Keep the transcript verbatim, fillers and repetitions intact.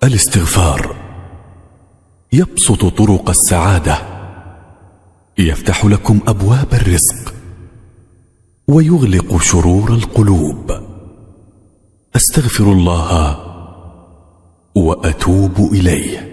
الاستغفار يبسط طرق السعادة، يفتح لكم أبواب الرزق، ويغلق شرور القلوب. أستغفر الله وأتوب إليه.